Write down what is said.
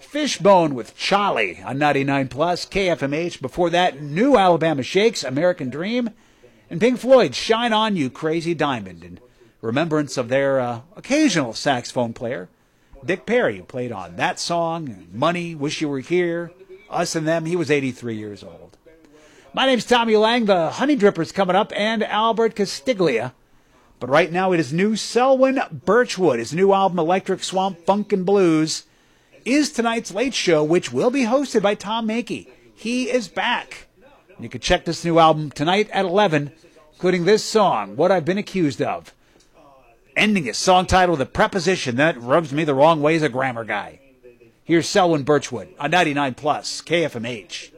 Fishbone with Charlie on 99 Plus, KFMH. Before that, New Alabama Shakes, American Dream, and Pink Floyd's Shine On You Crazy Diamond, in remembrance of their occasional saxophone player, Dick Perry, who played on that song, Money, Wish You Were Here, Us and Them. He was 83 years old. My name's Tommy Lang. The Honey Drippers coming up, and Albert Castiglia. But right now it is new Selwyn Birchwood. His new album, Electric Swamp Funk and Blues, is tonight's Late Show, which will be hosted by Tom Mankey. He is back. And you can check this new album tonight at 11, including this song, What I've Been Accused Of. Ending his song title with a preposition that rubs me the wrong way as a grammar guy. Here's Selwyn Birchwood on 99 Plus, KFMH.